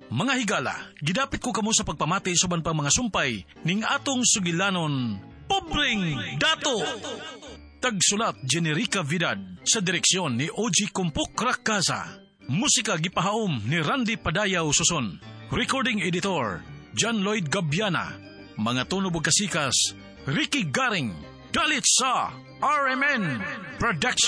Mga higala, gidapit ko kamo sa pagpamati suban pang mga sumpay ning atong sugilanon, Pobreng Dato! Tagsulat Generica Vidad sa direksyon ni O.G. Kumpok Rakasa. Musika gipahaom ni Randy Padayaw Suson. Recording editor John Lloyd Gabiana. Mga tunog ug kasikas Ricky Garing. Dalit sa RMN Production.